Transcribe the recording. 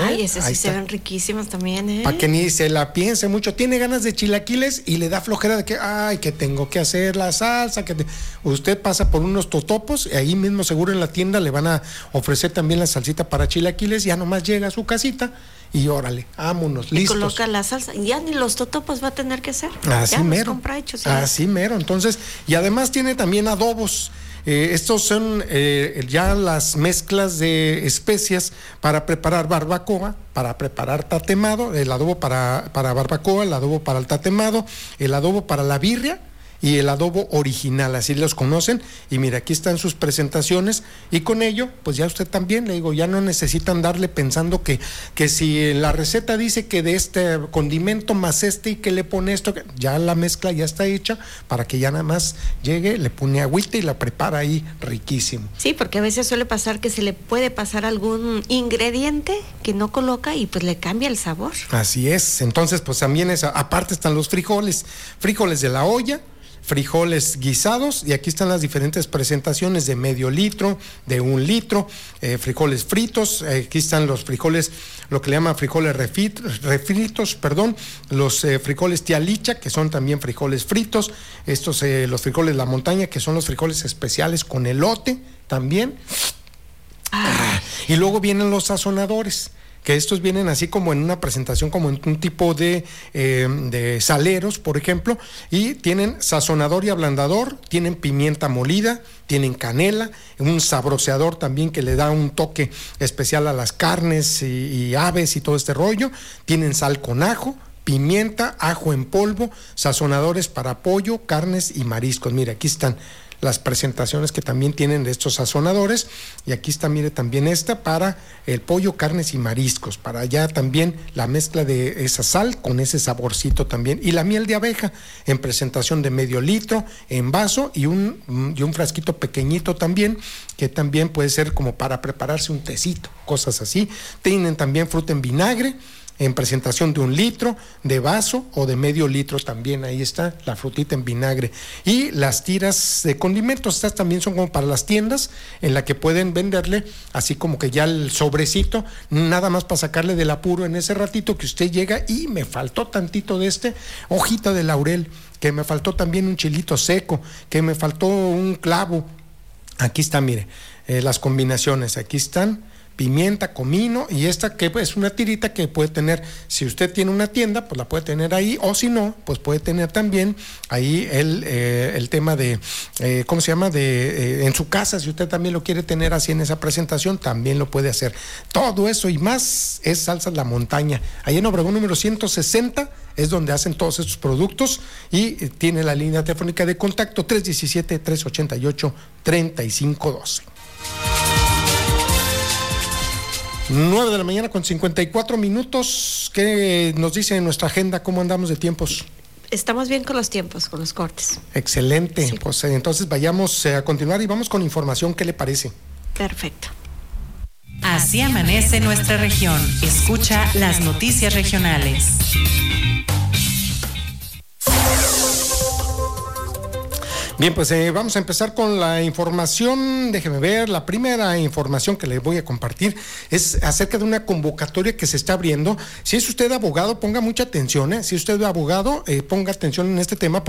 Ay, ese sí se ven riquísimos también, ¿eh? Para que ni se la piense mucho. Tiene ganas de chilaquiles y le da flojera de que, ay, que tengo que hacer la salsa. Usted pasa por unos totopos y ahí mismo seguro en la tienda le van a ofrecer también la salsita para chilaquiles. Ya nomás llega a su casita y órale, vámonos, listos. Y coloca la salsa. Ya ni los totopos va a tener que hacer. Así ya mero. Los compra hechos. Así mero. Entonces, y además tiene también adobos. Estos son ya las mezclas de especias para preparar barbacoa, para preparar tatemado, el adobo para barbacoa, el adobo para el tatemado, el adobo para la birria y el adobo original, así los conocen. Y mira, aquí están sus presentaciones y con ello, pues ya usted también, le digo, ya no necesitan darle pensando que si la receta dice que de este condimento más y que le pone esto, ya la mezcla ya está hecha para que ya nada más llegue, le pone agüita y la prepara ahí riquísimo. Sí, porque a veces suele pasar que se le puede pasar algún ingrediente que no coloca y pues le cambia el sabor. Así es, entonces pues también aparte están los frijoles de la olla, frijoles guisados, y aquí están las diferentes presentaciones de medio litro, de 1 litro, frijoles fritos, aquí están los frijoles, lo que le llaman frijoles refritos, los frijoles tía Licha, que son también frijoles fritos, estos los frijoles La Montaña, que son los frijoles especiales con elote también. Y luego vienen los sazonadores, que estos vienen así como en una presentación, como en un tipo de saleros, por ejemplo, y tienen sazonador y ablandador, tienen pimienta molida, tienen canela, un sabroseador también que le da un toque especial a las carnes y aves y todo este rollo, tienen sal con ajo, pimienta, ajo en polvo, sazonadores para pollo, carnes y mariscos. Mira, aquí están las presentaciones que también tienen de estos sazonadores, y aquí está, mire, también esta para el pollo, carnes y mariscos, para allá también la mezcla de esa sal con ese saborcito también, y la miel de abeja en presentación de medio litro en vaso y un frasquito pequeñito también, que también puede ser como para prepararse un tecito, cosas así. Tienen también fruta en vinagre en presentación de 1 litro, de vaso o de medio litro también, ahí está la frutita en vinagre. Y las tiras de condimentos, estas también son como para las tiendas, en la que pueden venderle así como que ya el sobrecito, nada más para sacarle del apuro en ese ratito que usted llega y me faltó tantito de hojita de laurel, que me faltó también un chilito seco, que me faltó un clavo. Aquí está, mire, las combinaciones, aquí están. Pimienta, comino, y esta que es una tirita que puede tener, si usted tiene una tienda, pues la puede tener ahí, o si no, pues puede tener también ahí el tema de, ¿cómo se llama? En su casa, si usted también lo quiere tener así en esa presentación, también lo puede hacer. Todo eso y más es Salsas La Montaña. Ahí en Obregón número 160 es donde hacen todos estos productos, y tiene la línea telefónica de contacto 317-388-3512. 9 de la mañana con 54 minutos. ¿Qué nos dice en nuestra agenda? ¿Cómo andamos de tiempos? Estamos bien con los tiempos, con los cortes. Excelente. Sí. Pues entonces vayamos a continuar y vamos con información. ¿Qué le parece? Perfecto. Así amanece nuestra región. Escucha las noticias regionales. Bien, pues vamos a empezar con la información. Déjeme ver, la primera información que les voy a compartir es acerca de una convocatoria que se está abriendo. Si es usted abogado, ponga mucha atención, Si usted es abogado, ponga atención en este tema.